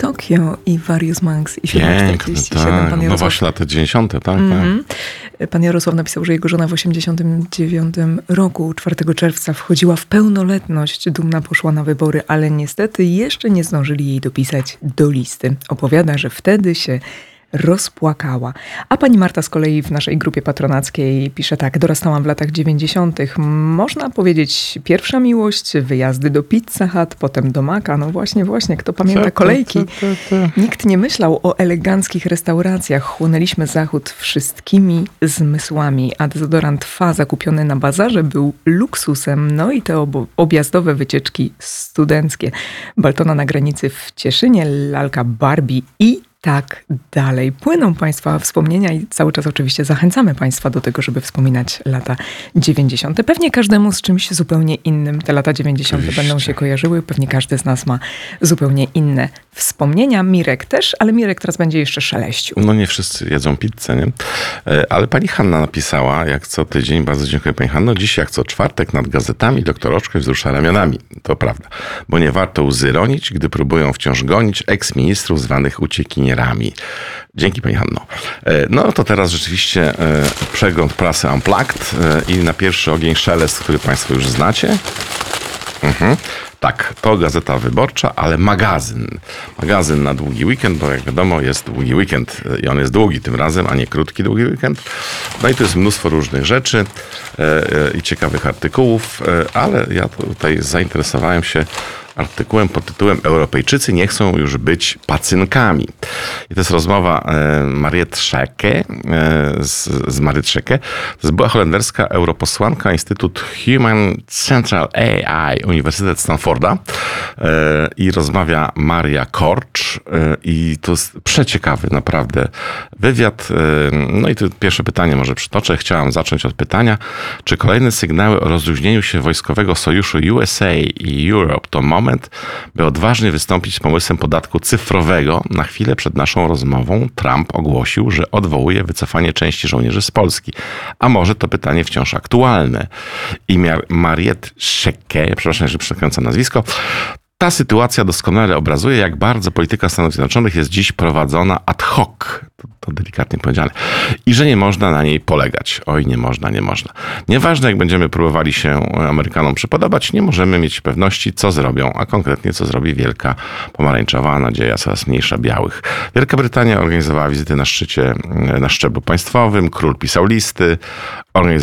Tokio i Various Monks i 747. Tak, Pan no Jarosław, właśnie lata 90, tak? pan Jarosław napisał, że jego żona w 89 roku, 4 czerwca, wchodziła w pełnoletność. Dumna poszła na wybory, ale niestety jeszcze nie zdążyli jej dopisać do listy. Opowiada, że wtedy się rozpłakała. A pani Marta z kolei w naszej grupie patronackiej pisze tak: dorastałam w latach 90. Można powiedzieć pierwsza miłość, wyjazdy do Pizza Hut, potem do Maka. No właśnie, kto pamięta kolejki? Nikt nie myślał o eleganckich restauracjach. Chłonęliśmy zachód wszystkimi zmysłami, a dezodorant Fa zakupiony na bazarze był luksusem. No i te objazdowe wycieczki studenckie. Baltona na granicy w Cieszynie, lalka Barbie i tak dalej. Płyną Państwa wspomnienia i cały czas oczywiście zachęcamy Państwa do tego, żeby wspominać lata 90. Pewnie każdemu z czymś zupełnie innym te lata 90. Oczywiście będą się kojarzyły. Pewnie każdy z nas ma zupełnie inne wspomnienia. Mirek też, ale Mirek teraz będzie jeszcze szeleścił. No nie wszyscy jedzą pizzę, nie? Ale pani Hanna napisała, jak co tydzień, bardzo dziękuję pani Hanno, dziś jak co czwartek nad gazetami doktor Oczko wzrusza ramionami. To prawda, bo nie warto łzy ronić, gdy próbują wciąż gonić eks-ministrów zwanych uciekinierami. Dzięki pani Hanno. No to teraz rzeczywiście przegląd prasy Unplugged i na pierwszy ogień szelest, który państwo już znacie. Tak, to Gazeta Wyborcza, ale magazyn. Magazyn na długi weekend, bo jak wiadomo jest długi weekend i on jest długi tym razem, a nie krótki długi weekend. No i tu jest mnóstwo różnych rzeczy i ciekawych artykułów, ale ja tutaj zainteresowałem się artykułem pod tytułem Europejczycy nie chcą już być pacynkami. I to jest rozmowa Mariette Schaake, z Mariette Schaake. To jest była holenderska europosłanka, Instytut Human Central AI, Uniwersytet Stanforda. I rozmawia Maria Korcz. I to jest przeciekawy naprawdę wywiad. No i tu pierwsze pytanie może przytoczę. Chciałam zacząć od pytania, czy kolejne sygnały o rozluźnieniu się wojskowego sojuszu USA i Europe to moment, by odważnie wystąpić z pomysłem podatku cyfrowego. Na chwilę przed naszą rozmową Trump ogłosił, że odwołuje wycofanie części żołnierzy z Polski. A może to pytanie wciąż aktualne? I Mariette Schaake, przepraszam, że przekręcam nazwisko, ta sytuacja doskonale obrazuje, jak bardzo polityka Stanów Zjednoczonych jest dziś prowadzona ad hoc. To delikatnie powiedziane. I że nie można na niej polegać. Oj, nie można. Nieważne, jak będziemy próbowali się Amerykanom przypodobać, nie możemy mieć pewności, co zrobią, a konkretnie, co zrobi wielka pomarańczowa nadzieja, coraz mniejsza białych. Wielka Brytania organizowała wizyty na szczycie, na szczeblu państwowym, król pisał listy,